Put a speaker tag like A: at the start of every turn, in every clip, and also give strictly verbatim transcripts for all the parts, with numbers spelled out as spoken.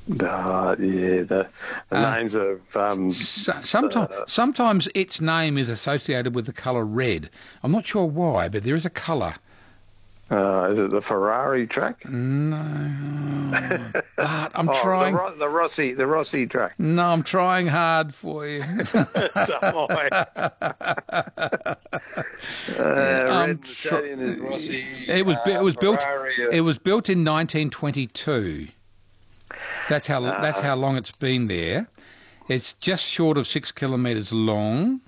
A: Uh, yeah, the, the
B: Uh,
A: names of um,
B: so, sometimes,
A: uh,
B: sometimes its name is associated with the colour red. I'm not sure why, but there is a colour.
A: uh, is it the Ferrari track?
B: No, but I'm
A: Oh, the
B: trying.
A: Ro- the Rossi the Rossi track.
B: No, I'm trying hard for you.
A: So am I.
B: Yeah,
A: Uh,
B: I'm
A: red and
B: tr-
A: Italian is Rossi.
B: It was bu- it
A: Uh,
B: was built
A: Ferrari.
B: it was built in nineteen twenty-two. That's how
A: Uh,
B: that's
A: uh,
B: how long it's been there. It's just short of six kilometres long.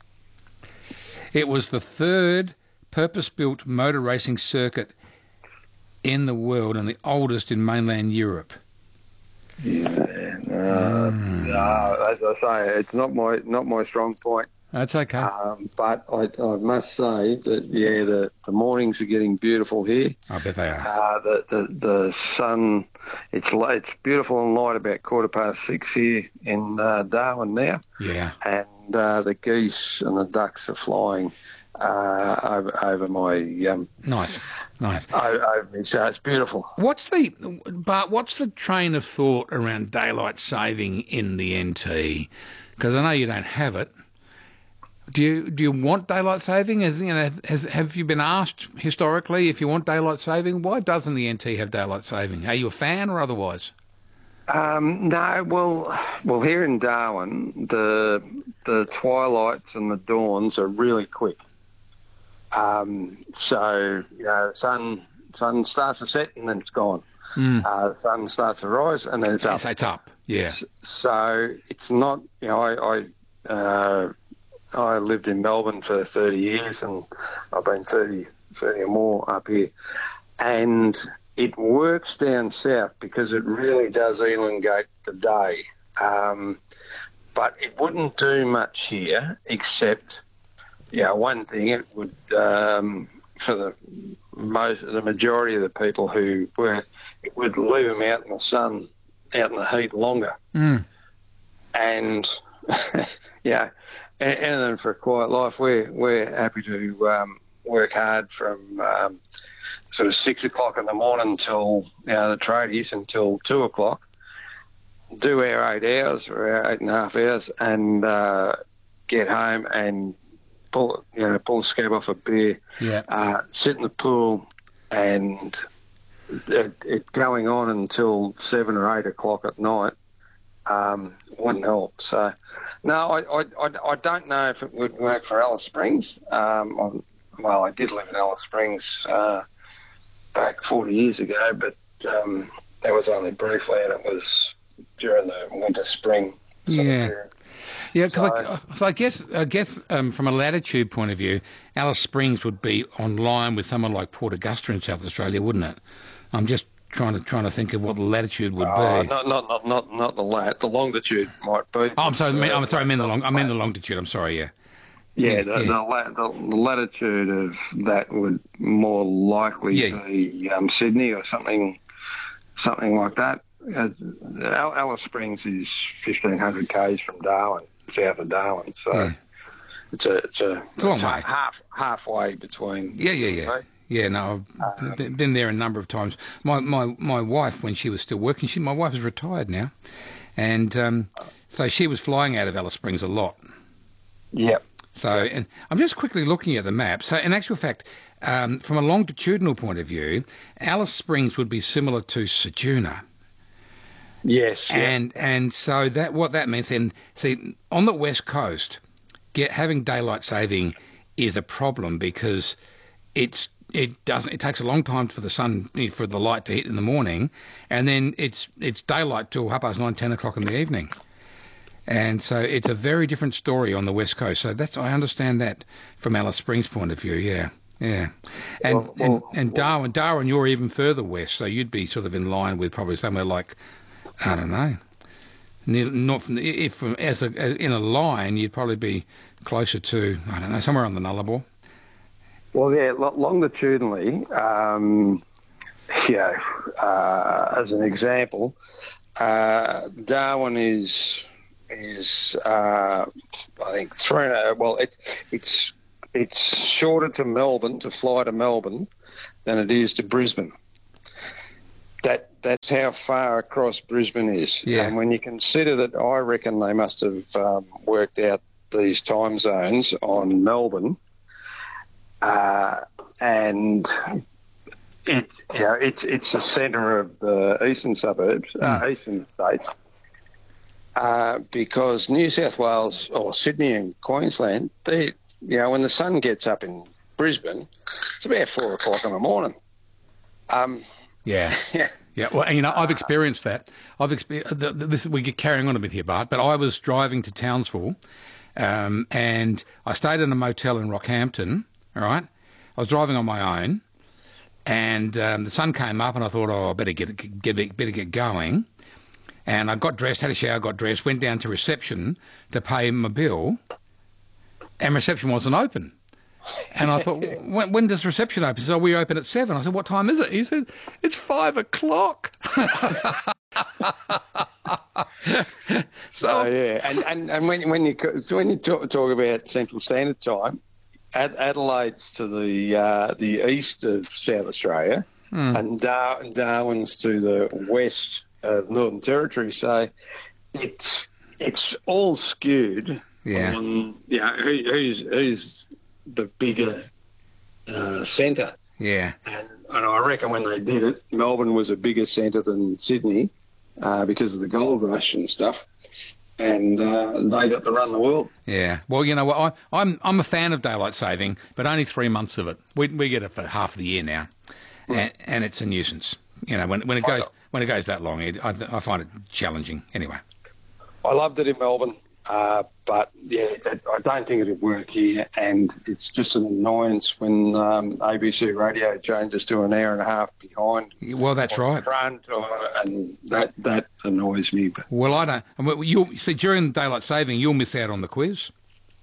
B: It was the third purpose-built motor racing circuit in the world and the oldest in mainland Europe.
A: yeah, no, no, as I say, it's not my not my strong point.
B: That's okay.
A: Um, but I, I must say that yeah, the, the mornings are getting beautiful here.
B: I bet they are.
A: Uh, the, the the sun, it's li- it's beautiful and light about quarter past six here in uh, Darwin now,
B: Yeah.
A: and uh, the geese and the ducks are flying uh, over over my um,
B: Nice. Nice.
A: over, over me. So it's beautiful.
B: What's the but what's the train of thought around daylight saving in the N T? Because I know you don't have it. Do you do you want daylight saving? Has, you know, has, have you been asked historically if you want daylight saving? Why doesn't the N T have daylight saving? Are you a fan or otherwise?
A: Um, no, well, well, here in Darwin, the the twilights and the dawns are really quick. Um, so you know, sun sun starts to set and then it's gone.
B: Mm.
A: Uh, the sun starts to rise and then it's up.
B: It's, it's up. Yeah.
A: S- So it's not, you know, I I, uh, I lived in Melbourne for thirty years and I've been thirty, thirty or more up here, and it works down south because it really does elongate the day. Um, but it wouldn't do much here except, yeah, one thing, it would, um, for the most, the majority of the people who work, it would leave them out in the sun, out in the heat longer.
B: Mm.
A: And, yeah, a- anything for a quiet life. We're, we're happy to um, work hard from um, sort of six o'clock in the morning until, you know, the tradies until two o'clock. Do our eight hours or our eight and a half hours and uh, get home and pull, you know, pull the scab off a beer,
B: Yeah.
A: uh, sit in the pool, and it, it going on until seven or eight o'clock at night um, wouldn't help. So, no, I, I, I, I don't know if it would work for Alice Springs. Um, I'm, well, I did live in Alice Springs uh, back forty years ago, but um, that was only briefly, and it was during the winter, spring. sort of
B: Yeah.
A: period.
B: Yeah, because
A: So-
B: I, so I guess I guess um, from a latitude point of view, Alice Springs would be on line with someone like Port Augusta in South Australia, wouldn't it? I'm just trying to trying to think of what the latitude would
A: Oh,
B: be.
A: not not not not not the lat. The longitude might be.
B: Oh, I'm sorry. I mean, I'm sorry. I mean the long. I mean the longitude. I'm sorry. Yeah.
A: Yeah,
B: yeah,
A: the,
B: yeah.
A: The, la- the, the latitude of that would more likely
B: Yeah.
A: be um, Sydney or something, something like that. Uh, Al- Alice Springs is fifteen hundred k's from Darwin, south of Darwin, so
B: Yeah.
A: it's a it's a,
B: It's a long
A: it's
B: way.
A: half halfway between.
B: Yeah, yeah, yeah.
A: Right?
B: Yeah, no, I've b- been there a number of times. My my my wife, when she was still working, she my wife is retired now, and um, so she was flying out of Alice Springs a lot.
A: Yep.
B: So, and I'm just quickly looking at the map. So, in actual fact, um, from a longitudinal point of view, Alice Springs would be similar to Ceduna.
A: Yes. yeah.
B: And and so that what that means then, see, on the west coast, get having daylight saving is a problem because it's it doesn't it takes a long time for the sun for the light to hit in the morning, and then it's it's daylight till half past nine, ten o'clock in the evening. And so it's a very different story on the west coast. So that's I understand that from Alice Springs' point of view. Yeah, yeah. And
A: Well,
B: and,
A: well,
B: and Darwin, Darwin, you're even further west, so you'd be sort of in line with probably somewhere like I don't know. Near, not from the, if from as a in a line, you'd probably be closer to I don't know somewhere on the Nullarbor.
A: Well, yeah, lo- longitudinally, um, yeah, uh, as an example, uh, Darwin is is uh, I think three. And well, it's it's it's shorter to Melbourne to fly to Melbourne than it is to Brisbane. That that's how far across Brisbane is.
B: Yeah.
A: And when you consider that, I reckon they must have um, worked out these time zones on Melbourne, uh, and it you know it's it's the centre of the eastern suburbs,
B: Mm.
A: uh, eastern states, uh, because New South Wales or Sydney and Queensland, they you know when the sun gets up in Brisbane, it's about four o'clock in the morning. Um,
B: Yeah.
A: yeah.
B: Yeah, well, and, you know, I've experienced that. I've experienced this. We get carrying on a bit here, Bart, but I was driving to Townsville, um, and I stayed in a motel in Rockhampton. All right, I was driving on my own, and um, the sun came up, and I thought, oh, I better get get better get going. And I got dressed, had a shower, got dressed, went down to reception to pay my bill, and reception wasn't open. And I thought, when, when does reception open? He said, oh, we open at seven. I said, what time is it? He said, it's five o'clock. so,
A: Oh yeah, and and, and when when you when you talk, talk about Central Standard Time, Ad, Adelaide's to the uh, the east of South Australia,
B: Hmm.
A: and Dar- Darwin's to the west of Northern Territory. So it's it's all skewed
B: Yeah.
A: on yeah who, who's who's the bigger uh, centre.
B: yeah,
A: And, and I reckon when they did it, Melbourne was a bigger centre than Sydney uh, because of the gold rush and stuff. And uh, they got to run the world.
B: yeah. Well, you know what? I, I'm I'm a fan of daylight saving, but only three months of it. We we get it for half the year now, and, and it's a nuisance. You know, when when it goes when it goes that long, it, I, I find it challenging. Anyway.
A: I loved it in Melbourne, uh, but yeah, it, I don't think it'd work here. And it's just an annoyance when um, A B C Radio changes to an hour and a half behind.
B: Well, that's
A: or
B: right.
A: Front, or, and that that annoys me. But
B: Well, I don't. I mean, you'll see during daylight saving, you'll miss out on the quiz.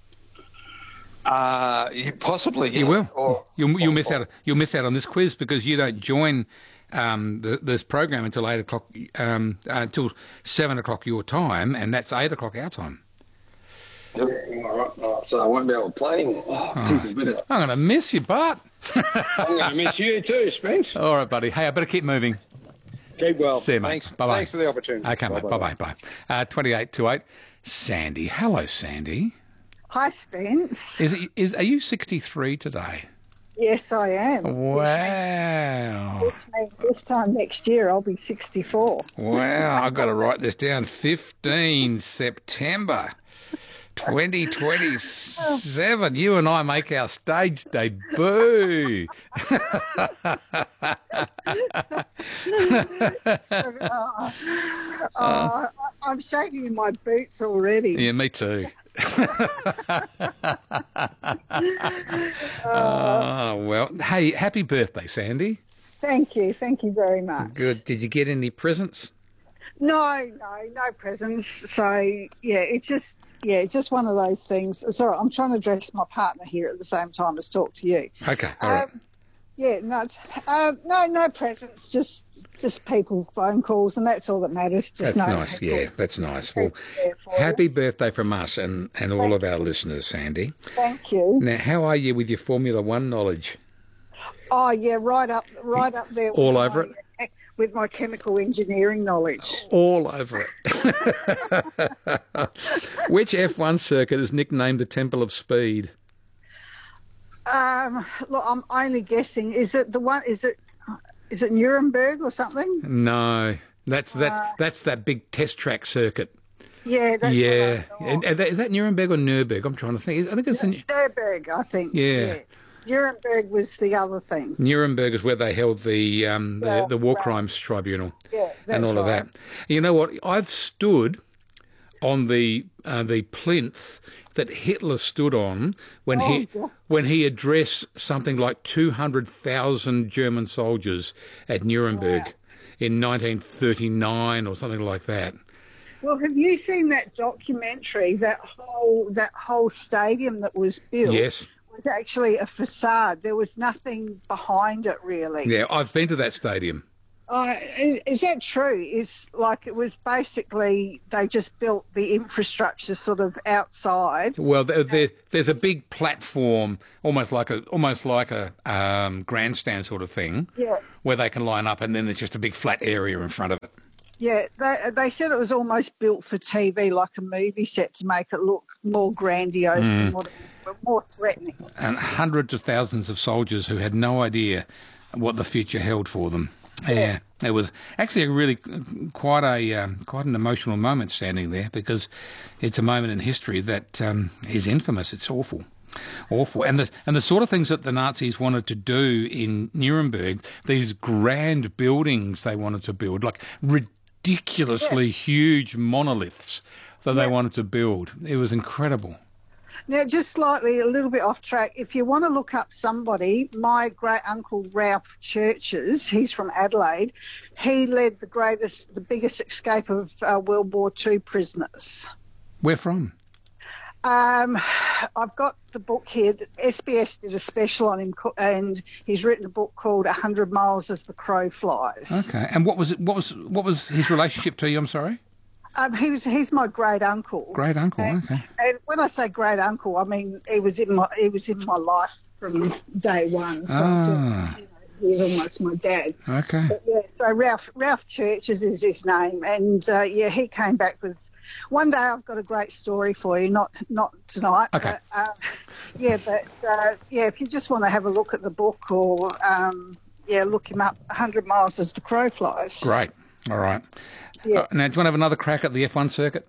A: uh, you possibly
B: You
A: yeah.
B: will.
A: Or,
B: You'll you'll
A: or-
B: miss out. You'll miss out on this quiz because you don't join um, the, this program until eight o'clock, um, uh, until seven o'clock your time, and that's eight o'clock our time.
A: Yeah, all right, all right. So I won't be able to play anymore. Oh, geez, a bit of-
B: I'm going to miss you, Bart.
A: I'm going to miss you too, Spence.
B: All right, buddy. Hey, I better keep moving.
A: Keep well.
B: See you, mate.
A: Thanks.
B: Bye-bye.
A: Thanks for the opportunity.
B: Okay, mate. Bye-bye. Bye. Uh, twenty-eight to eight. Sandy. Hello, Sandy.
C: Hi, Spence.
B: Is it, is are you sixty-three today?
C: Yes, I am.
B: Wow.
C: Which means this time next year I'll be sixty-four.
B: Wow, I've got to write this down. fifteenth September twenty twenty-seven. You and I make our stage debut.
C: Uh, uh, I'm shaking in my boots already.
B: Yeah, me too. Oh, well. Hey, happy birthday, Sandy.
C: Thank you. Thank you very much.
B: Good. Did you get any presents?
C: No, no, no presents. So, yeah, it's just, yeah, it's just one of those things. Sorry, I'm trying to address my partner here at the same time as talk to you.
B: Okay, all right.
C: Um, yeah, no, it's, um, no, no presents, just just people, phone calls, and that's all that matters. Just
B: That's
C: knowing
B: nice.
C: people
B: Yeah, that's nice. Well,
C: there for you.
B: happy birthday from us and, and all of our listeners, Sandy.
C: Thank you.
B: Now, how are you with your Formula One knowledge?
C: Oh yeah, right up, right up there.
B: All
C: with
B: over
C: my, it with my chemical engineering knowledge.
B: All over it. Which F one circuit is nicknamed the Temple of Speed?
C: Um, look, I'm only guessing. Is it the one? Is it? Is it Nuremberg or something?
B: No, that's that's
C: Uh,
B: that's that big test track circuit.
C: Yeah, that's
B: Yeah,
C: What I
B: and, and that, is that Nuremberg or Nuremberg? I'm trying to think. I think it's in,
C: Nuremberg, I think.
B: Yeah.
C: Nuremberg was the other thing.
B: Nuremberg is where they held the um, the,
C: Yeah,
B: the War
C: right.
B: Crimes Tribunal
C: Yeah, that's
B: and all of
C: right.
B: that. You know what? I've stood on the uh, the plinth that Hitler stood on when he
C: Oh, God.
B: when he addressed something like two hundred thousand German soldiers at Nuremberg in nineteen thirty-nine or something like that.
C: Well, have you seen that documentary? That whole that whole stadium that was built.
B: Yes.
C: Was actually a facade. There was nothing behind it, really.
B: Yeah, I've been to that stadium.
C: Uh, is, is that true? Is like it was basically they just built the infrastructure sort of outside.
B: Well, there, there, there's a big platform, almost like a almost like a um, grandstand sort of thing,
C: Yeah.
B: where they can line up, and then there's just a big flat area in front of it.
C: Yeah, they, they said it was almost built for T V, like a movie set, to make it look more grandiose and more, more threatening.
B: And hundreds of thousands of soldiers who had no idea what the future held for them. Yeah, it was actually a really quite a um, quite an emotional moment standing there, because it's a moment in history that um, is infamous. It's awful, awful, and the and the sort of things that the Nazis wanted to do in Nuremberg, these grand buildings they wanted to build, like ridiculously yeah. huge monoliths that yeah. they wanted to build. It was incredible.
C: Now, just slightly, a little bit off track, if you want to look up somebody, my great-uncle Ralph Churches, he's from Adelaide, he led the greatest, the biggest escape of uh, World War Two prisoners.
B: Where from?
C: Um, I've got the book here. S B S did a special on him, and he's written a book called A Hundred Miles as the Crow Flies.
B: Okay, and what was it? What was what was his relationship to you? I'm sorry.
C: Um, he was, he's my great uncle.
B: Great uncle,
C: and,
B: okay.
C: And when I say great uncle, I mean he was in my he was in my life from day one. So
B: ah.
C: I feel, you know, he was almost my dad.
B: Okay.
C: But yeah, so Ralph Ralph Churches is his name, and uh, yeah, he came back with. One day I've got a great story for you, not not tonight.
B: Okay.
C: But, uh, yeah, but uh, yeah, if you just want to have a look at the book, or um, yeah, look him up. A Hundred Miles as the Crow Flies.
B: Great. All right.
C: Yeah.
B: Uh, now, do you want to have another crack at the F one circuit?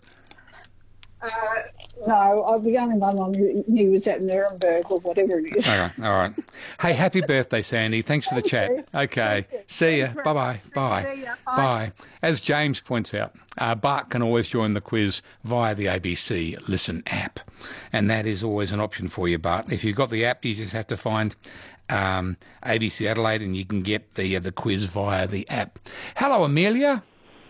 C: Uh, no, uh, the only one I knew, knew was at Nuremberg or whatever it is.
B: All right, all right. Hey, happy birthday, Sandy. Thanks for the chat. Okay, see ya. Bye-bye. Bye. Bye. As James points out, uh, Bart can always join the quiz via the A B C Listen app, and that is always an option for you, Bart. If you've got the app, you just have to find um, A B C Adelaide, and you can get the uh, the quiz via the app. Hello, Amelia.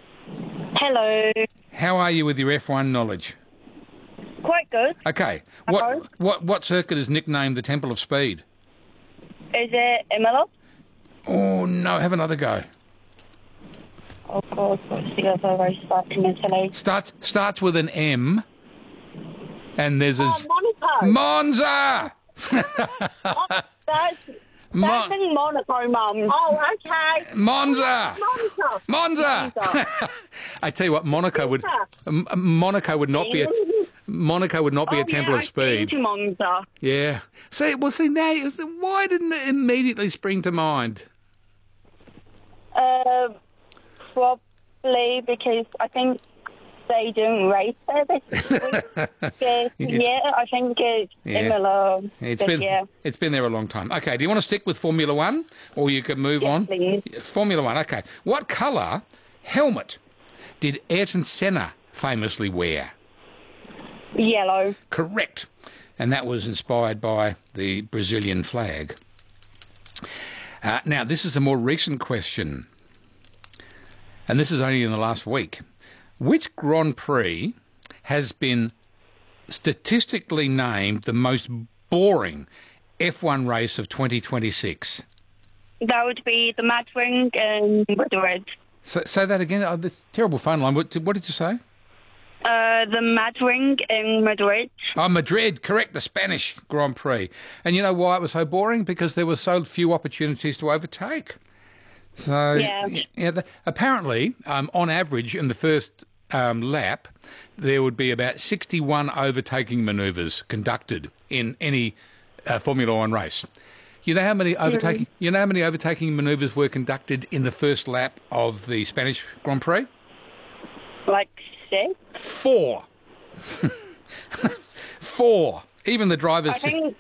D: Hello.
B: How are you with your F one knowledge?
D: Quite good.
B: Okay. What what what circuit is nicknamed the Temple of Speed?
D: Is it Imola?
B: Oh no, have another go.
D: Of course, what's the other race starting in Italy?
B: Starts starts with an M, and there's a
D: oh, Monaco.
B: Monza.
D: oh, that's
B: Mon-
D: that's in Monaco, Mum. Oh, okay.
B: Monza.
D: Monza.
B: Monza.
D: Monza.
B: I tell you what, Monaco would um, Monaco would not be a Monaco would not be
D: oh,
B: a Temple
D: yeah,
B: of Speed.
D: I've been to Monza.
B: Yeah. See, well, see now, why didn't it immediately spring to mind?
D: Uh, probably because I think they don't race there this week. yeah, I think it's
B: Yeah.
D: Imola.
B: It's
D: but
B: been
D: yeah.
B: it's been there a long time. Okay, do you want to stick with Formula One, or you could move
D: Yes,
B: on?
D: please.
B: Formula One. Okay. What colour helmet did Ayrton Senna famously wear?
D: Yellow.
B: Correct. And that was inspired by the Brazilian flag. Uh, now, this is a more recent question, and this is only in the last week. Which Grand Prix has been statistically named the most boring F one race of twenty twenty-six?
D: That would be the Mad Ring in Madrid.
B: So, say that again. Oh, this terrible phone line. What, what did you say?
D: Uh, the Mad Ring in Madrid.
B: Oh, Madrid, correct, the Spanish Grand Prix. And you know why it was so boring? Because there were so few opportunities to overtake. So,
D: Yeah.
B: yeah the, apparently, um, on average, in the first um, lap, there would be about sixty-one overtaking manoeuvres conducted in any uh, Formula One race. You know how many overtaking? You know how many overtaking manoeuvres were conducted in the first lap of the Spanish Grand Prix?
D: Like six?
B: Four. Four. Even the drivers.
D: I think.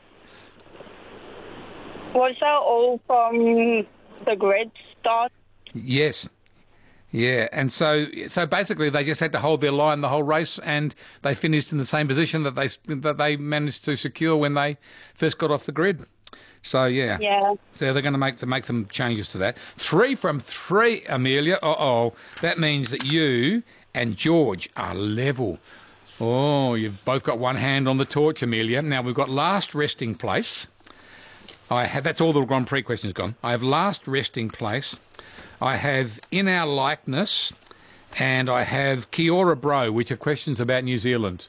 D: Was that all from the grid start?
B: Yes. Yeah, and so so basically they just had to hold their line the whole race, and they finished in the same position that they that they managed to secure when they first got off the grid. So yeah,
D: Yeah.
B: so they're going to make to make some changes to that. Three from three, Amelia. Uh oh, that means that you and George are level. Oh, you've both got one hand on the torch, Amelia. Now we've got last resting place. I have that's all the Grand Prix questions gone. I have last resting place. I have In Our Likeness, and I have Kia ora Bro, which are questions about New Zealand.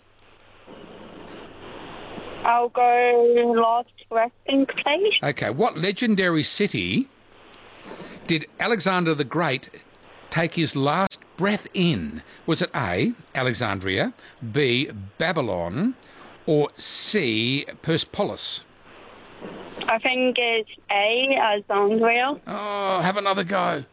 D: I'll go last resting place.
B: Okay, what legendary city did Alexander the Great take his last breath in? Was it A, Alexandria, B, Babylon, or C, Persepolis?
D: I think it's A, Alexandria.
B: Oh, have another go.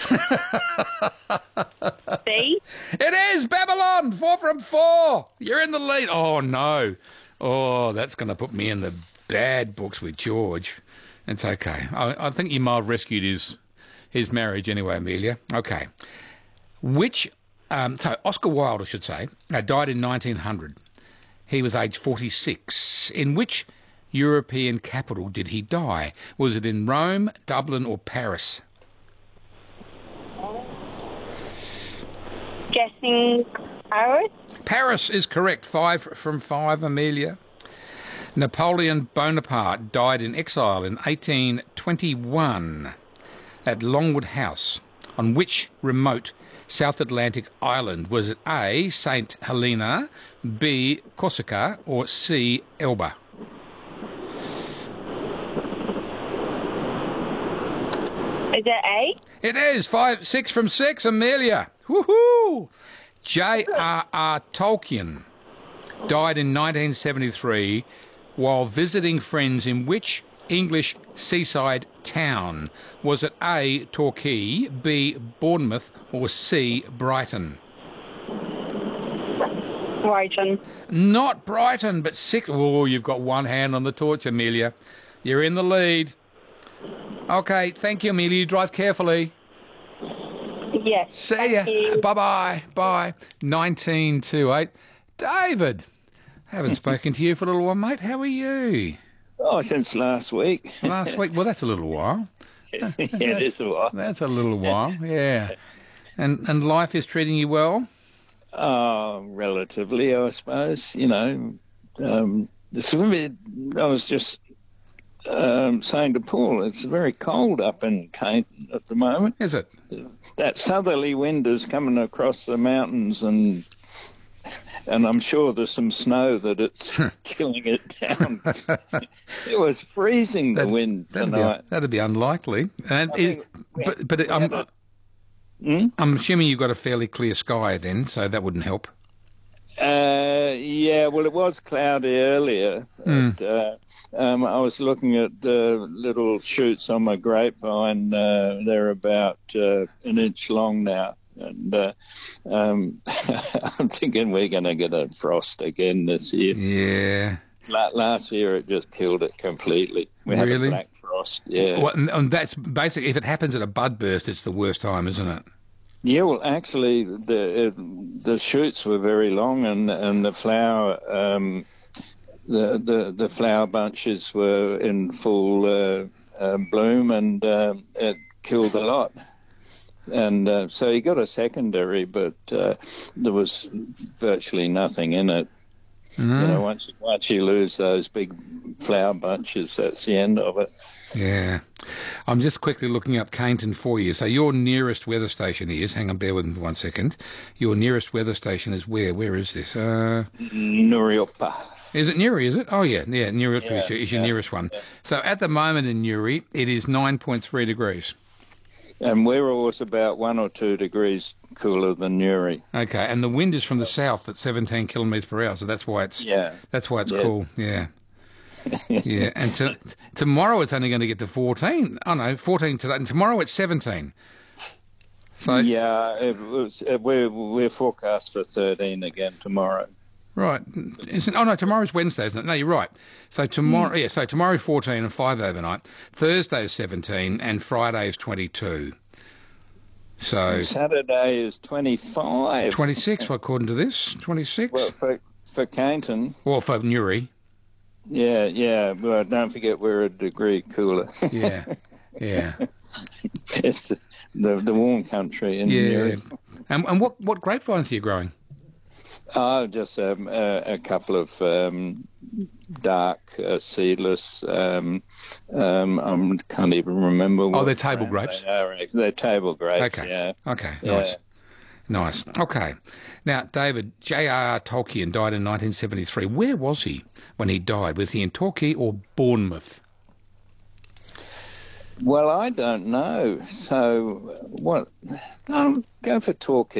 D: B.
B: It is Babylon, four from four. You're in the lead. Oh, no. Oh, that's going to put me in the bad books with George. It's okay. I, I think you might have rescued his, his marriage anyway, Amelia. Okay. Which, um, so Oscar Wilde, I should say, uh, died in nineteen hundred. He was aged forty-six. In which European capital did he die? Was it in Rome, Dublin, or Paris?
D: Guessing Paris.
B: Paris is correct. Five from five, Amelia. Napoleon Bonaparte died in exile in eighteen twenty-one at Longwood House. On which remote South Atlantic island? Was it A, Saint Helena, B, Corsica, or C, Elba?
D: Is it A?
B: It is. Five, six from six, Amelia. Woohoo! J R R Tolkien died in nineteen seventy-three while visiting friends in which English seaside town? Was it A, Torquay, B, Bournemouth, or C, Brighton?
D: Brighton.
B: Not Brighton, but six. Oh, you've got one hand on the torch, Amelia. You're in the lead. Okay, thank you, Amelia. You drive carefully.
D: Yes.
B: See ya. Bye-bye. Bye. nineteen to eight. David, haven't spoken to you for a little while, mate. How are you?
E: Oh, since last week.
B: Last week? Well, that's a little while.
E: Yeah, it is a while.
B: That's a little while, yeah. And and life is treating you well?
E: Oh, relatively, I suppose. You know, um, it's a bit, I was just um, saying to Paul, it's very cold up in Cainton at the moment.
B: Is it?
E: That southerly wind is coming across the mountains, and and I'm sure there's some snow that it's killing it down. It was freezing, the
B: That-
E: wind
B: That'd
E: tonight.
B: be, that'd be unlikely. And
E: I
B: it,
E: think we
B: but
E: had-
B: but it,
E: we
B: I'm,
E: had a- Hmm?
B: I'm assuming you've got a fairly clear sky then, so that wouldn't help.
E: Uh, yeah, well, it was cloudy earlier.
B: Mm.
E: And, uh, um, I was looking at the little shoots on my grapevine. Uh, they're about uh, an inch long now. And uh, um, I'm thinking we're going to get a frost again this year.
B: Yeah.
E: La- last year it just killed it completely. We had
B: Really?
E: a black frost, yeah.
B: Well, and, and that's basically, if it happens at a bud burst, it's the worst time, isn't it?
E: Yeah, well, actually, the uh, the shoots were very long, and and the flower um, the, the the flower bunches were in full uh, uh, bloom, and uh, it killed a lot. And uh, so you got a secondary, but uh, there was virtually nothing in it.
B: Mm.
E: You know, once once you lose those big flower bunches, that's the end of it.
B: Yeah. I'm just quickly looking up Cainton for you. So your nearest weather station is, hang on, bear with me one second. Your nearest weather station is where? Where is this? Uh,
E: Nuriopa.
B: is it Newry, is it? Oh, yeah. Yeah, Newry
E: Yeah,
B: is, your, is your
E: yeah,
B: nearest one. So at the moment in Newry, it is nine point three degrees.
E: And we're always about one or two degrees cooler than Newry.
B: Okay, and the wind is from the south at seventeen kilometres per hour, so that's why it's
E: Yeah.
B: that's why it's
E: Yeah.
B: cool. Yeah, yeah. And to, tomorrow it's only going to get to fourteen. Oh no, fourteen today. And tomorrow it's seventeen. So
E: Yeah, it was, it, we're, we're forecast for thirteen again tomorrow.
B: right. Isn't, oh no, tomorrow's Wednesday, isn't it? No, you're right. So tomorrow, yeah. So tomorrow fourteen and five overnight. Thursday is seventeen and Friday is twenty-two. So
E: Saturday is twenty-five.
B: twenty-six, according to this, twenty-six.
E: Well, for, for Cainton,
B: Well, for Newry,
E: yeah, yeah. Well, don't forget we're a degree cooler.
B: yeah, yeah.
E: It's the, the warm country in
B: Yeah.
E: Newry.
B: And, and what, what grapevines are you growing?
E: Oh, just um, a, a couple of um, dark uh, seedless. Um, um, I can't even remember. What
B: Oh, they're table grapes.
E: They are. They're table grapes.
B: Okay.
E: Yeah.
B: Okay.
E: Yeah.
B: Nice. Nice. Okay. Now, David, J R R Tolkien died in nineteen seventy-three. Where was he when he died? Was he in Torquay or Bournemouth?
E: Well, I don't know. So, what? I'll go for Torquay.